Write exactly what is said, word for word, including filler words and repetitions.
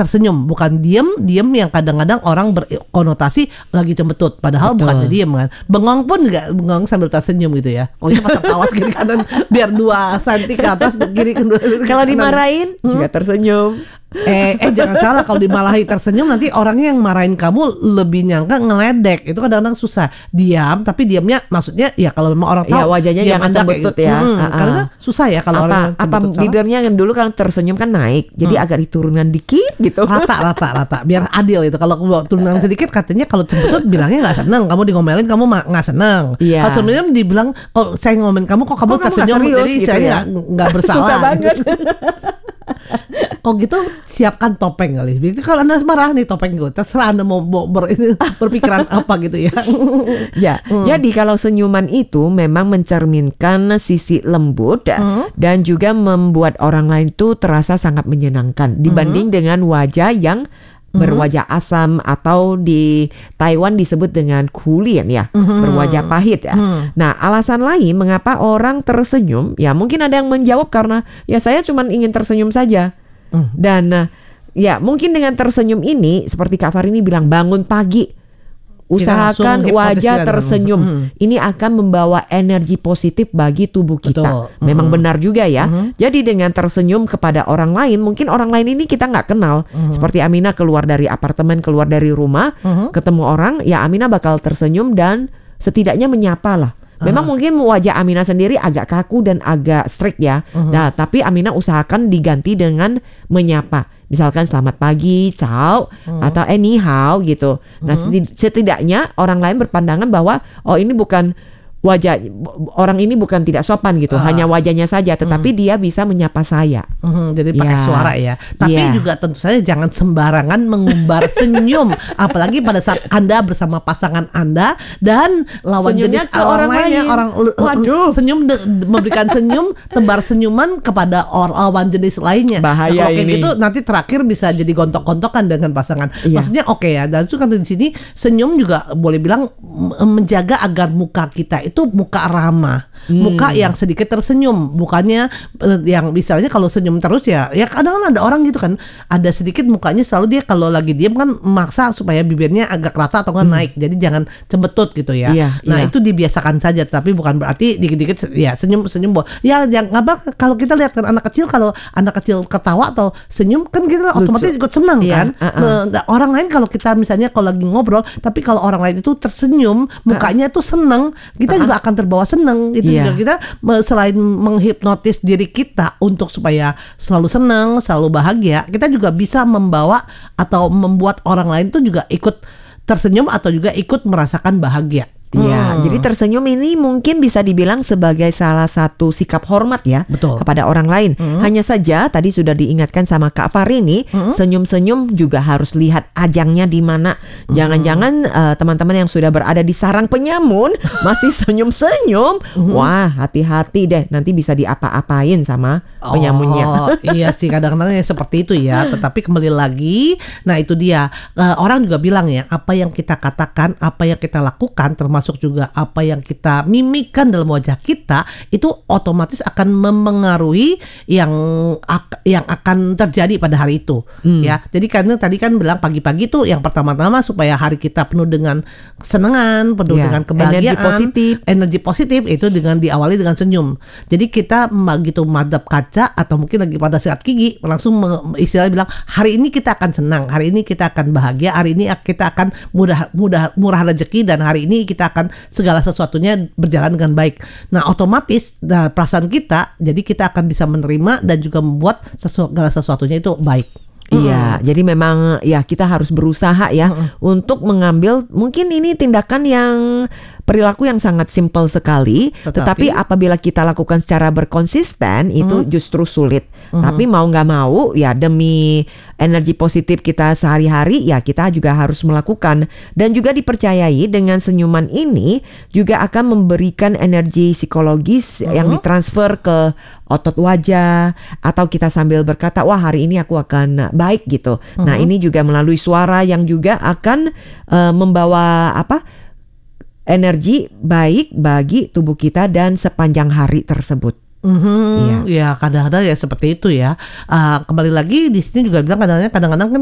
tersenyum, bukan diem, diem yang kadang-kadang orang berkonotasi lagi cembetut, padahal Betul. bukannya diem kan. Bengong pun juga bengong sambil tersenyum gitu ya. Oh itu pas tawat kiri kanan biar dua senti ke atas kiri kedua. Kalau dimarahin hmm? juga tersenyum. Eh, eh jangan salah, kalau dimarahi tersenyum nanti orangnya yang marahin kamu lebih nyangka ngeledek. Itu kadang-kadang susah. Diam, tapi diamnya maksudnya ya kalau memang orang tahu ya wajahnya jangan cembetut ya. Hmm, uh-uh. Karena susah ya kalau orang apa bibirnya yang dulu kan tersenyum kan naik, jadi hmm. agak diturunkan dikit gitu. Rata rata rata biar adil itu. Kalau turunkan sedikit katanya kalau cembetut bilangnya nggak seneng, kamu digomelin kamu nggak seneng. Iya. Kalau tersenyum dibilang kalau saya ngomelin kamu kok kamu kok tersenyum, kamu jadi gitu saya ya? nggak bersalah. Susah banget. Kok gitu siapkan topeng kali. Jadi kalau Anda marah nih topeng gue, terserah Anda mau, mau ber, berpikiran apa gitu ya. Ya, hmm. jadi kalau senyuman itu memang mencerminkan sisi lembut hmm. dan juga membuat orang lain tuh terasa sangat menyenangkan dibanding hmm. dengan wajah yang berwajah asam atau di Taiwan disebut dengan kulin ya, mm-hmm. berwajah pahit ya. Mm. Nah, alasan lain mengapa orang tersenyum, ya mungkin ada yang menjawab karena ya saya cuma ingin tersenyum saja. Mm. Dan ya mungkin dengan tersenyum ini seperti Kak Farini bilang bangun pagi, usahakan wajah tersenyum. Hmm. Ini akan membawa energi positif bagi tubuh kita. Betul. Memang hmm. benar juga ya. Hmm. Jadi dengan tersenyum kepada orang lain, mungkin orang lain ini kita nggak kenal. Hmm. Seperti Aminah keluar dari apartemen, keluar dari rumah, hmm. ketemu orang, ya Aminah bakal tersenyum dan setidaknya menyapa lah. Memang uh. mungkin wajah Aminah sendiri agak kaku dan agak strict ya. Uh-huh. Nah, tapi Aminah usahakan diganti dengan menyapa. Misalkan selamat pagi, ciao, uh-huh. atau eh ni hao gitu. Nah, uh-huh. setidaknya orang lain berpandangan bahwa oh ini bukan wajah orang ini bukan tidak sopan gitu, uh. hanya wajahnya saja, tetapi uh. dia bisa menyapa saya. Uh, jadi pakai ya. suara ya. Tapi yeah. juga tentu saja jangan sembarangan mengumbar senyum, apalagi pada saat Anda bersama pasangan Anda dan lawan senyumnya jenis orang lainnya, orang Waduh. senyum de, memberikan senyum, tebar senyuman kepada orang lawan jenis lainnya. Bahaya nah, kalau ini. Gitu nanti terakhir bisa jadi gontok-gontokan dengan pasangan. Yeah. Maksudnya oke okay ya. Dan itu kan di sini senyum juga boleh bilang menjaga agar muka kita itu muka ramah, hmm. muka yang sedikit tersenyum, bukannya yang misalnya kalau senyum terus ya, ya kadang kan ada orang gitu kan, ada sedikit mukanya selalu dia kalau lagi diam kan maksa supaya bibirnya agak rata atau kan hmm. naik, jadi jangan cembetut gitu ya. Iya, nah iya. itu dibiasakan saja, tapi bukan berarti dikit-dikit ya senyum senyum boh. Ya yang apa kalau kita lihat kan anak kecil, kalau anak kecil ketawa atau senyum kan kita otomatis ikut senang iya, kan. Uh-uh. Nah, orang lain kalau kita misalnya kalau lagi ngobrol, tapi kalau orang lain itu tersenyum, mukanya itu uh-uh. senang, kita uh-uh. juga akan terbawa senang gitu. Yeah. Juga kita selain menghipnotis diri kita untuk supaya selalu senang, selalu bahagia, kita juga bisa membawa atau membuat orang lain tuh juga ikut tersenyum atau juga ikut merasakan bahagia. Iya, hmm. jadi tersenyum ini mungkin bisa dibilang sebagai salah satu sikap hormat ya. Betul. Kepada orang lain. Hmm. Hanya saja tadi sudah diingatkan sama Kak Farini, hmm. senyum-senyum juga harus lihat ajangnya di mana. Hmm. Jangan-jangan uh, teman-teman yang sudah berada di sarang penyamun masih senyum-senyum. Hmm. Wah, hati-hati deh, nanti bisa diapa-apain sama oh, penyamunnya. Iya sih, kadang-kadang ya seperti itu ya. Tetapi kembali lagi, nah itu dia. Uh, orang juga bilang ya, apa yang kita katakan, apa yang kita lakukan, termasuk masuk juga apa yang kita mimikkan dalam wajah kita itu otomatis akan mempengaruhi yang yang akan terjadi pada hari itu hmm. ya. Jadi karena tadi kan bilang pagi-pagi tuh yang pertama-tama supaya hari kita penuh dengan kesenangan, penuh ya, dengan kebahagiaan, energi positif. Energi positif itu dengan diawali dengan senyum. Jadi kita begitu madep kaca atau mungkin lagi pada saat gigi langsung istilahnya bilang hari ini kita akan senang, hari ini kita akan bahagia, hari ini kita akan mudah mudah murah rezeki, dan hari ini kita akan segala sesuatunya berjalan dengan baik. Nah otomatis nah, perasaan kita, jadi kita akan bisa menerima dan juga membuat segala sesuatunya itu baik. Iya, mm. jadi memang ya kita harus berusaha ya mm. untuk mengambil mungkin ini tindakan yang perilaku yang sangat simpel sekali, tetapi, tetapi apabila kita lakukan secara berkonsisten itu mm. justru sulit. Mm. Tapi mau nggak mau ya demi energi positif kita sehari-hari ya kita juga harus melakukan, dan juga dipercayai dengan senyuman ini juga akan memberikan energi psikologis mm. yang ditransfer ke otot wajah, atau kita sambil berkata wah hari ini aku akan baik gitu. Mm. Nah ini juga melalui suara yang juga akan uh, membawa apa? energi baik bagi tubuh kita dan sepanjang hari tersebut. Mm-hmm. Ya kadang-kadang ya seperti itu ya. Uh, kembali lagi di sini juga bilang kadang-kadang kadang-kadang kan